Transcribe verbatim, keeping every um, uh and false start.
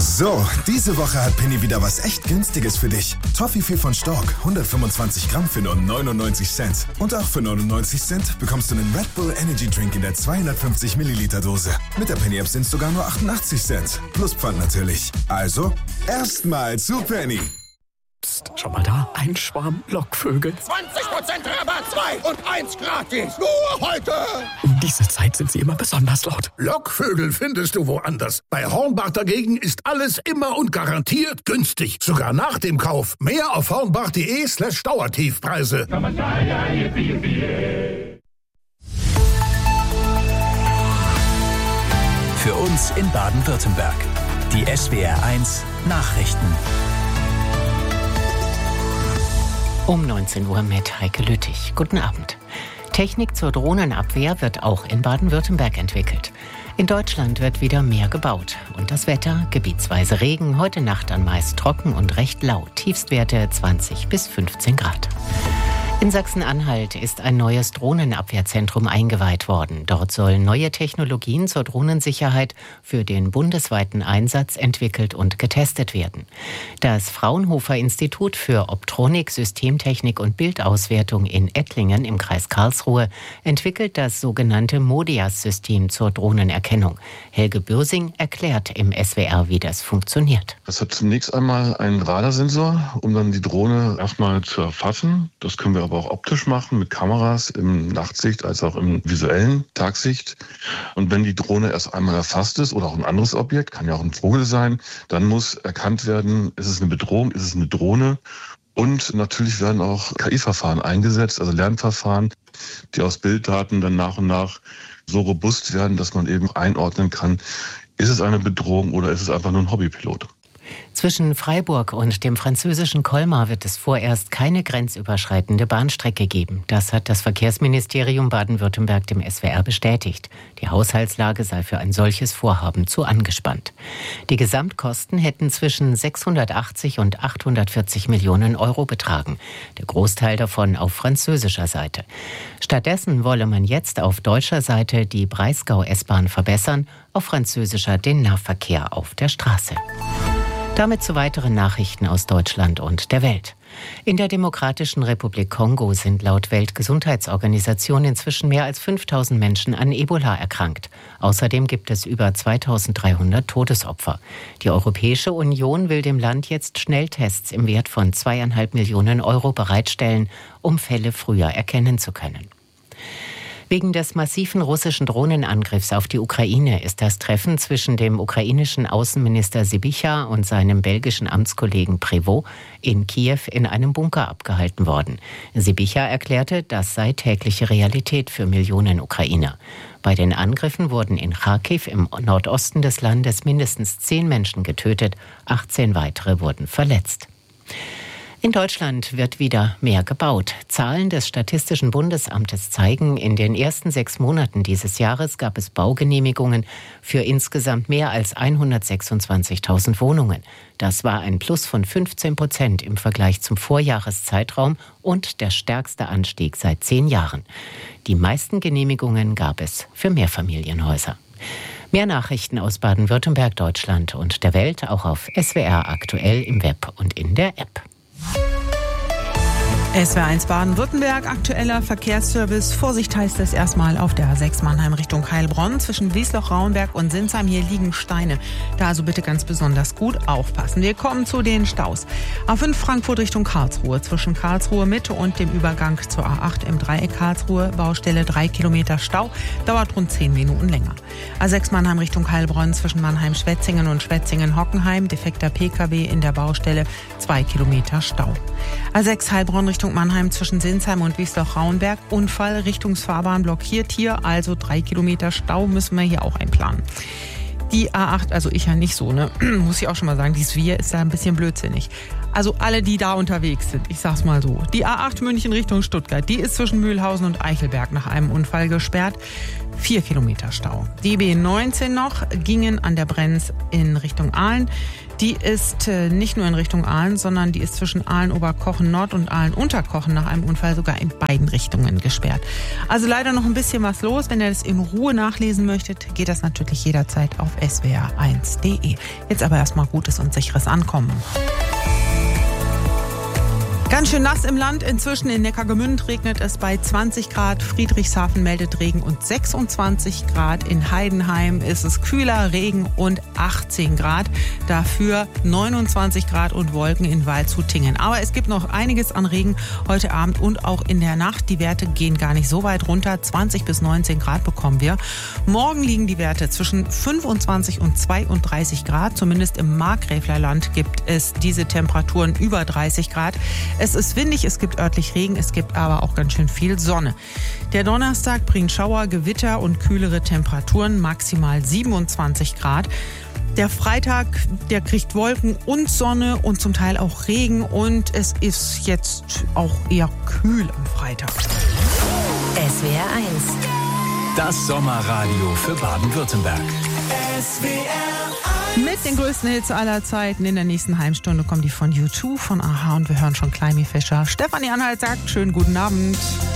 So, diese Woche hat Penny wieder was echt Günstiges für dich. Toffifee von Stork, hundertfünfundzwanzig Gramm für nur neunundneunzig Cent. Und auch für neunundneunzig Cent bekommst du einen Red Bull Energy Drink in der zweihundertfünfzig Milliliter Dose. Mit der Penny App sind es sogar nur achtundachtzig Cent. Plus Pfand natürlich. Also, erstmal zu Penny. Psst, schau mal da, ein Schwarm Lockvögel. zwanzig Prozent Rabatt, zwei und eins gratis. Nur heute. Um diese Zeit sind sie immer besonders laut. Lockvögel findest du woanders. Bei Hornbach dagegen ist alles immer und garantiert günstig. Sogar nach dem Kauf. Mehr auf hornbach.de slash Dauertiefpreise. Für uns in Baden-Württemberg. Die S W R eins Nachrichten. Um neunzehn Uhr mit Heike Lüttich. Guten Abend. Technik zur Drohnenabwehr wird auch in Baden-Württemberg entwickelt. In Deutschland wird wieder mehr gebaut. Und das Wetter, gebietsweise Regen, heute Nacht dann meist trocken und recht lau. Tiefstwerte zwanzig bis fünfzehn Grad. In Sachsen-Anhalt ist ein neues Drohnenabwehrzentrum eingeweiht worden. Dort sollen neue Technologien zur Drohnensicherheit für den bundesweiten Einsatz entwickelt und getestet werden. Das Fraunhofer-Institut für Optronik, Systemtechnik und Bildauswertung in Ettlingen im Kreis Karlsruhe entwickelt das sogenannte MODIAS-System zur Drohnenerkennung. Helge Bürsing erklärt im S W R, wie das funktioniert. Das hat zunächst einmal einen Radarsensor, um dann die Drohne erstmal zu erfassen. Das können wir aber auch optisch machen, mit Kameras im Nachtsicht als auch im visuellen Tagsicht. Und wenn die Drohne erst einmal erfasst ist oder auch ein anderes Objekt, kann ja auch ein Vogel sein, dann muss erkannt werden, ist es eine Bedrohung, ist es eine Drohne? Und natürlich werden auch K I-Verfahren eingesetzt, also Lernverfahren, die aus Bilddaten dann nach und nach so robust werden, dass man eben einordnen kann, ist es eine Bedrohung oder ist es einfach nur ein Hobbypilot? Zwischen Freiburg und dem französischen Colmar wird es vorerst keine grenzüberschreitende Bahnstrecke geben. Das hat das Verkehrsministerium Baden-Württemberg dem S W R bestätigt. Die Haushaltslage sei für ein solches Vorhaben zu angespannt. Die Gesamtkosten hätten zwischen sechshundertachtzig und achthundertvierzig Millionen Euro betragen. Der Großteil davon auf französischer Seite. Stattdessen wolle man jetzt auf deutscher Seite die Breisgau-S-Bahn verbessern, auf französischer den Nahverkehr auf der Straße. Damit zu weiteren Nachrichten aus Deutschland und der Welt. In der Demokratischen Republik Kongo sind laut Weltgesundheitsorganisation inzwischen mehr als fünftausend Menschen an Ebola erkrankt. Außerdem gibt es über zweitausenddreihundert Todesopfer. Die Europäische Union will dem Land jetzt Schnelltests im Wert von zweieinhalb Millionen Euro bereitstellen, um Fälle früher erkennen zu können. Wegen des massiven russischen Drohnenangriffs auf die Ukraine ist das Treffen zwischen dem ukrainischen Außenminister Sybiha und seinem belgischen Amtskollegen Prévost in Kiew in einem Bunker abgehalten worden. Sybiha erklärte, das sei tägliche Realität für Millionen Ukrainer. Bei den Angriffen wurden in Charkiw im Nordosten des Landes mindestens zehn Menschen getötet, achtzehn weitere wurden verletzt. In Deutschland wird wieder mehr gebaut. Zahlen des Statistischen Bundesamtes zeigen, in den ersten sechs Monaten dieses Jahres gab es Baugenehmigungen für insgesamt mehr als hundertsechsundzwanzigtausend Wohnungen. Das war ein Plus von fünfzehn Prozent im Vergleich zum Vorjahreszeitraum und der stärkste Anstieg seit zehn Jahren. Die meisten Genehmigungen gab es für Mehrfamilienhäuser. Mehr Nachrichten aus Baden-Württemberg, Deutschland und der Welt auch auf S W R aktuell im Web und in der App. S W R eins Baden-Württemberg, aktueller Verkehrsservice. Vorsicht heißt es erstmal auf der A sechs Mannheim Richtung Heilbronn. Zwischen Wiesloch-Rauenberg und Sinsheim, hier liegen Steine. Da also bitte ganz besonders gut aufpassen. Wir kommen zu den Staus. A fünf Frankfurt Richtung Karlsruhe. Zwischen Karlsruhe Mitte und dem Übergang zur A acht im Dreieck Karlsruhe. Baustelle drei Kilometer Stau. Dauert rund zehn Minuten länger. A sechs Mannheim Richtung Heilbronn. Zwischen Mannheim-Schwetzingen und Schwetzingen-Hockenheim. Defekter P K W in der Baustelle. zwei Kilometer Stau. A sechs Heilbronn Richtung Mannheim zwischen Sinsheim und Wiesloch-Rauenberg. Unfall, Richtungsfahrbahn blockiert hier, also drei Kilometer Stau müssen wir hier auch einplanen. Die A acht, also ich ja nicht so, ne? Muss ich auch schon mal sagen, dieses Wir ist da ein bisschen blödsinnig. Also alle, die da unterwegs sind, ich sag's mal so. Die A acht München Richtung Stuttgart, die ist zwischen Mühlhausen und Eichelberg nach einem Unfall gesperrt. Vier Kilometer Stau. Die B neunzehn noch, gingen an der Brenz in Richtung Aalen. Die ist äh, nicht nur in Richtung Aalen, sondern die ist zwischen Aalen-Oberkochen Nord und Aalen-Unterkochen nach einem Unfall sogar in beiden Richtungen gesperrt. Also leider noch ein bisschen was los. Wenn ihr das in Ruhe nachlesen möchtet, geht das natürlich jederzeit auf s w r eins punkt d e. Jetzt aber erstmal gutes und sicheres Ankommen. Ganz schön nass im Land. Inzwischen in Neckargemünd regnet es bei zwanzig Grad. Friedrichshafen meldet Regen und sechsundzwanzig Grad. In Heidenheim ist es kühler, Regen und achtzehn Grad. Dafür neunundzwanzig Grad und Wolken in Waldshut-Tiengen. Aber es gibt noch einiges an Regen heute Abend und auch in der Nacht. Die Werte gehen gar nicht so weit runter. zwanzig bis neunzehn Grad bekommen wir. Morgen liegen die Werte zwischen fünfundzwanzig und zweiunddreißig Grad. Zumindest im Markgräflerland gibt es diese Temperaturen über dreißig Grad. Es ist windig, es gibt örtlich Regen, es gibt aber auch ganz schön viel Sonne. Der Donnerstag bringt Schauer, Gewitter und kühlere Temperaturen, maximal siebenundzwanzig Grad. Der Freitag, der kriegt Wolken und Sonne und zum Teil auch Regen und es ist jetzt auch eher kühl am Freitag. S W R eins. Das Sommerradio für Baden-Württemberg. S W R Mit den größten Hits aller Zeiten. In der nächsten halben Stunde kommen die von U zwei, von A H und wir hören schon Climby Fisher. Stefanie Anhalt sagt, schönen guten Abend.